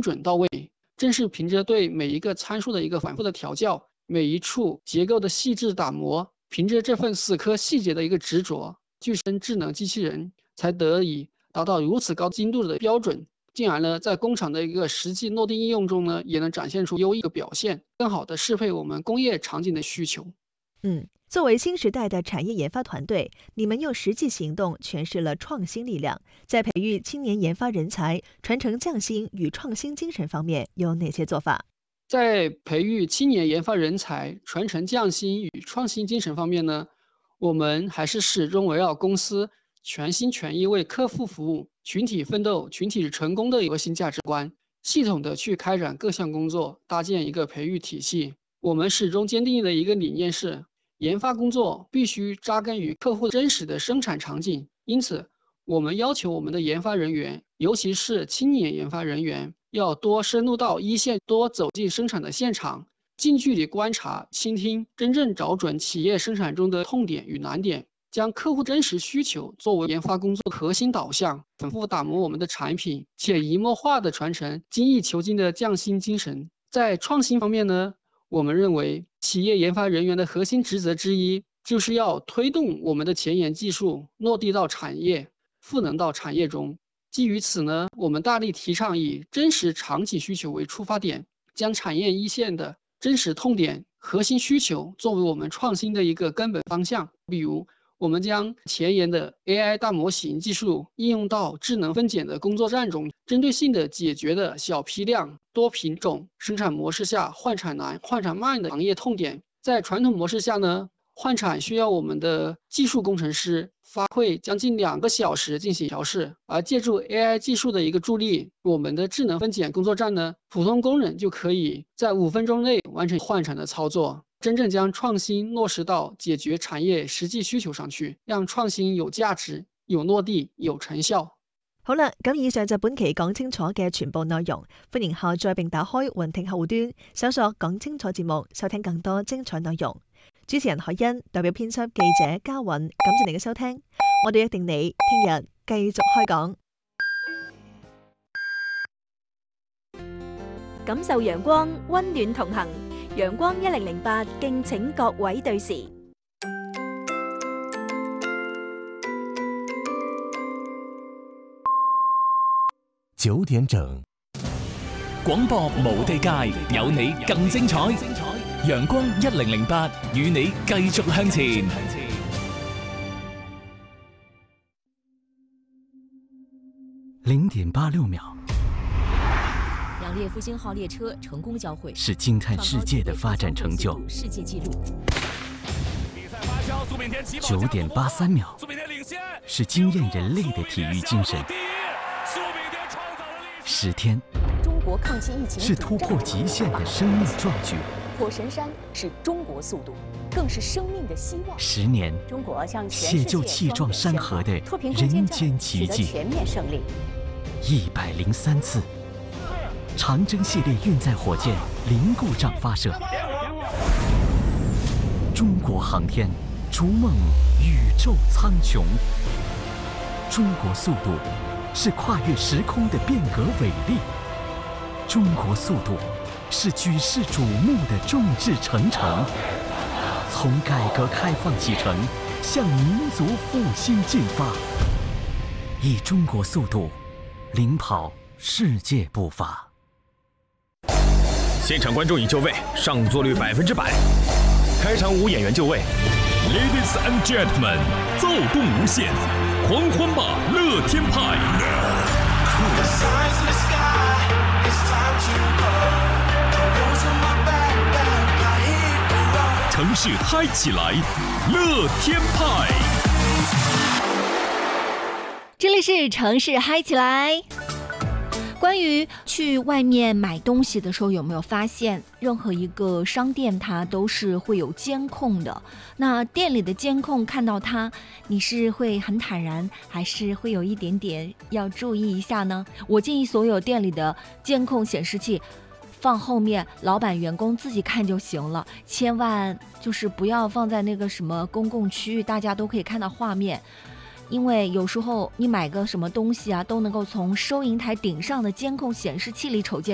准到位。正是凭着对每一个参数的一个反复的调教，每一处结构的细致打磨，凭着这份死磕细节的一个执着，具身智能机器人才得以达到如此高精度的标准，进而呢，在工厂的一个实际落地应用中呢，也能展现出优异的表现，更好的适配我们工业场景的需求。 作为新时代的产业研发团队，你们用实际行动诠释了创新力量。在培育青年研发人才、传承匠心与创新精神方面，有哪些做法？ 在培育青年研发人才、传承匠心与创新精神方面呢，我们还是始终围绕公司全心全意为客户服务、群体奋斗、群体成功的核心价值观，系统的去开展各项工作，搭建一个培育体系。我们始终坚定的一个理念是，研发工作必须扎根于客户真实的生产场景，因此，我们要求我们的研发人员，尤其是青年研发人员，要多深入到一线，多走进生产的现场，近距离观察、倾听，真正找准企业生产中的痛点与难点，将客户真实需求作为研发工作的核心导向，反复打磨我们的产品，潜移默化地传承精益求精的匠心精神。在创新方面呢，我们认为企业研发人员的核心职责之一，就是要推动我们的前沿技术落地到产业，赋能到产业中。基于此呢，我们大力提倡以真实场景需求为出发点，将产业一线的真实痛点、核心需求作为我们创新的一个根本方向。比如，我们将前沿的 AI 大模型技术应用到智能分拣的工作站中，针对性的解决的小批量、多品种生产模式下换产难、换产慢的行业痛点。在传统模式下呢，换产需要我们的技术工程师发挥将近2个小时进行调试，而借助 AI 技术的一个助力，我们的智能分拣工作站呢，普通工人就可以在5分钟内完成换产的操作，真正将创新落实到解決產業實際需求上去，讓創新有價值、有落地、有成效。 好啦，咁以上就本期講清楚嘅全部內容，歡迎下載並打開雲聽客戶端，搜索講清楚節目，收聽更多精彩內容。主持人海欣代表編輯記者嘉韻，感謝你嘅收聽，我哋約定你聽日繼續開講。 感受陽光，溫暖同行。陽光1008，敬請各位對時。 9點整，廣播無地界，有你更精彩。陽光1008，與你繼續向前。 0.86秒。 2列复兴号列车成功交汇， 是惊叹世界的发展成就。 世界纪录。 9.83秒，是惊艳人类的体育精神。10天， 中国抗击疫情是突破极限的生命壮举。 火神山是中国速度，更是生命的希望。 10年， 中国向全世界解救气壮山河的人间奇迹。 全面胜利。 103次。长征系列运载火箭零故障发射，中国航天逐梦宇宙苍穹。中国速度是跨越时空的变革伟力，中国速度是举世瞩目的众志成城。从改革开放启程，向民族复兴进发，以中国速度领跑世界步伐。 现场观众已就位，上座率100%。开场舞演员就位。Ladies and gentlemen， 躁动无限，狂欢吧，乐天派！城市嗨起来，乐天派！ 这里是城市嗨起来。关于去外面买东西的时候，有没有发现任何一个商店它都是会有监控的？那店里的监控看到它，你是会很坦然，还是会有一点点要注意一下呢？我建议所有店里的监控显示器放后面，老板员工自己看就行了，千万就是不要放在那个什么公共区域，大家都可以看到画面。因为有时候你买个什么东西啊，都能够从收银台顶上的监控显示器里瞅见